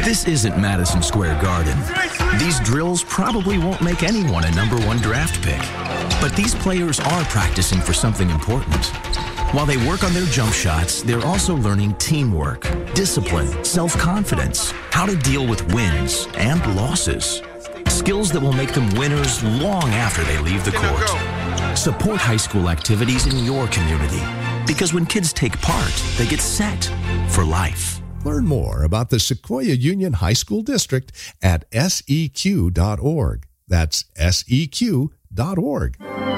This isn't Madison Square Garden. These drills probably won't make anyone a #1 draft pick. But these players are practicing for something important. While they work on their jump shots, they're also learning teamwork, discipline, self-confidence, how to deal with wins and losses. Skills that will make them winners long after they leave the court. Support high school activities in your community, because when kids take part, they get set for life. Learn more about the Sequoia Union High School District at seq.org. That's seq.org.